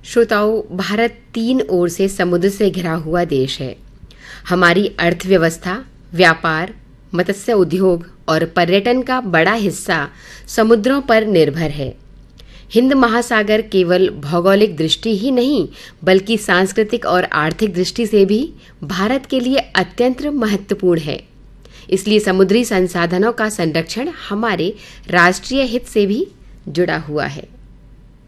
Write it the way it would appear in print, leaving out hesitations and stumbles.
श्रोताओं, भारत 3 ओर से समुद्र से घिरा हुआ देश है। हमारी अर्थव्यवस्था, व्यापार, मत्स्य उद्योग और पर्यटन का बड़ा हिस्सा समुद्रों पर निर्भर है। हिंद महासागर केवल भौगोलिक दृष्टि ही नहीं, बल्कि सांस्कृतिक और आर्थिक दृष्टि से भी भारत के लिए अत्यंत महत्वपूर्ण है। इसलिए समुद्री संसाधनों का संरक्षण हमारे राष्ट्रीय हित से भी जुड़ा हुआ है।